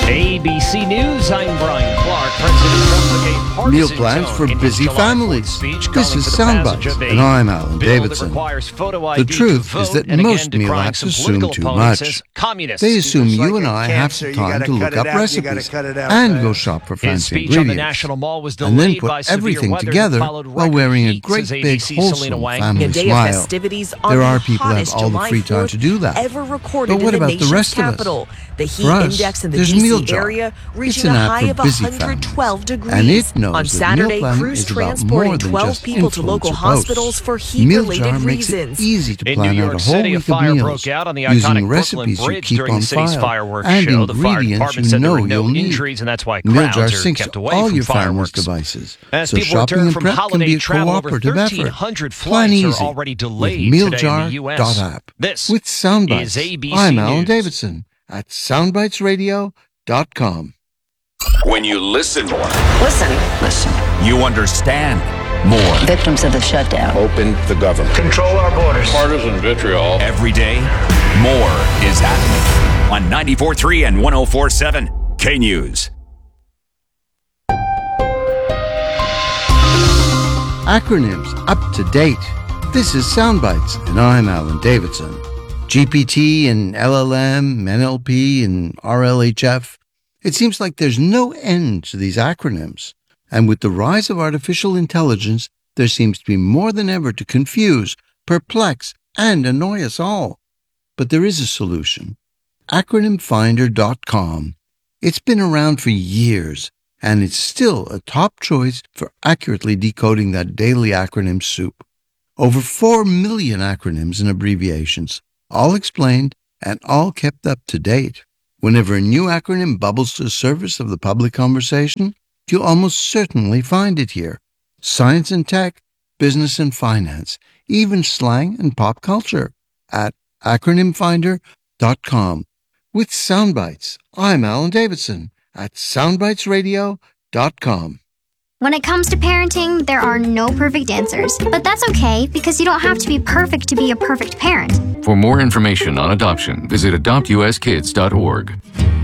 ABC News, I'm Brian Clark. President Trump took a partisan Meal plans tone for in his busy July families. 4th speech, This calling is for the passage Soundbites, of a and I'm Alan bill that Davidson. requires photo The ID truth to is vote, that and most again meal decrying apps some assume political too opponents much. as communists. They assume It's you like and a I have cancer. the You time gotta to look cut up it out, you recipes gotta cut it out and go fast. shop for His fancy speech on the ingredients, National Mall was and then delayed put by severe everything weather together that followed while record wearing a heat, great says big ABC's Selena wholesome Wang. family A day smile. of festivities on There the are people who have hottest all the July free time 4th to do that. ever recorded But what in the about the nation's rest of us? capital. The heat For us, index in the there's DC Meal Jar. area It's reaching an a app high for of busy 112 families, degrees. and it knows On that Saturday, meal planning crews is about more transporting than 12 just people to local influencer hospitals posts. for Meal Jar heat-related makes reasons. it easy to In plan New out York a whole City, a week of fire meals broke out on the using iconic Brooklyn recipes you Bridge keep during on the city's file fireworks and show. The fire ingredients department you said there know were no you'll need. injuries, and that's why Meal Jar crowds are syncs kept to away all from your family's fireworks. devices, As so people shopping return and from prep can be holiday a travel, over cooperative effort. 1,300 Plan flights easy are already with delayed today in the U.S. mealjar.app. This With is Soundbites, ABC I'm Alan News. Davidson at soundbitesradio.com. When you listen more, Listen. you understand more. Victims of the shutdown. Open the government. Control our borders. Partisan vitriol. Every day, more is happening on 94.3 and 104.7 K-News. Acronyms up to date. This is Soundbites, and I'm Alan Davidson. GPT and LLM, NLP and RLHF. It seems like there's no end to these acronyms. And with the rise of artificial intelligence, there seems to be more than ever to confuse, perplex, and annoy us all. But there is a solution. Acronymfinder.com. It's been around for years, and it's still a top choice for accurately decoding that daily acronym soup. Over 4 million acronyms and abbreviations, all explained and all kept up to date. Whenever a new acronym bubbles to the surface of the public conversation, you'll almost certainly find it here. Science and tech, business and finance, even slang and pop culture at acronymfinder.com. With Soundbites, I'm Alan Davidson at soundbitesradio.com. When it comes to parenting, there are no perfect answers. But that's okay, because you don't have to be perfect to be a perfect parent. For more information on adoption, visit adoptuskids.org.